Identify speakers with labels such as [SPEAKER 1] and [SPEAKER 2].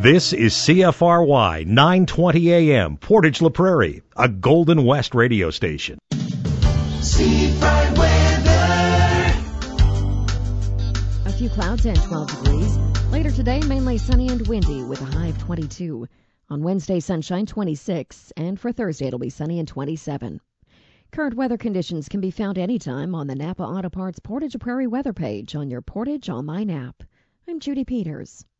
[SPEAKER 1] This is CFRY 920 AM, Portage La Prairie, a Golden West radio station.
[SPEAKER 2] Seafront weather.
[SPEAKER 3] A few clouds and 12 degrees. Later today, mainly sunny and windy with a high of 22. On Wednesday, sunshine 26. And for Thursday, it'll be sunny and 27. Current weather conditions can be found anytime on the Napa Auto Parts Portage La Prairie weather page on your Portage Online app. I'm Judy Peters.